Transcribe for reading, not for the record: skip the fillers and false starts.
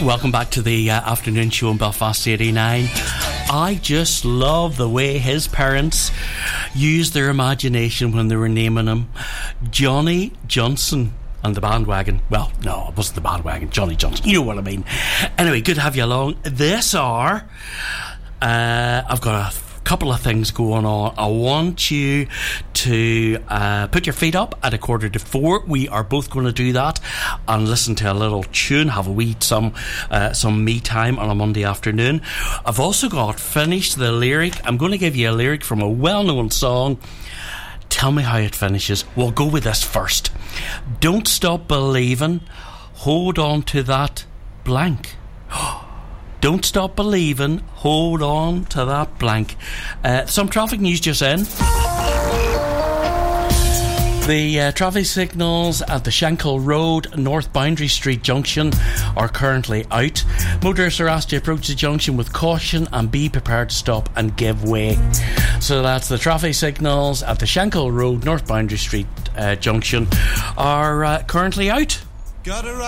Welcome back to the afternoon show on Belfast 89. I just love the way his parents used their imagination when they were naming him Johnny Johnson and the bandwagon. Well, no, it wasn't the bandwagon. Johnny Johnson. You know what I mean. Anyway, good to have you along this hour. I've got a couple of things going on. I want you to put your feet up at 3:45. We are both going to do that and listen to a little tune, have a wee some me time on a Monday afternoon. I've also got finished the lyric. I'm going to give you a lyric from a well-known song. Tell me how it finishes. We'll go with this first. Don't stop believing, hold on to that blank. Don't stop believing, hold on to that blank. Some traffic news just in. The traffic signals at the Shankill Road, North Boundary Street junction are currently out. Motorists are asked to approach the junction with caution and be prepared to stop and give way. So that's the traffic signals at the Shankill Road, North Boundary Street junction are currently out.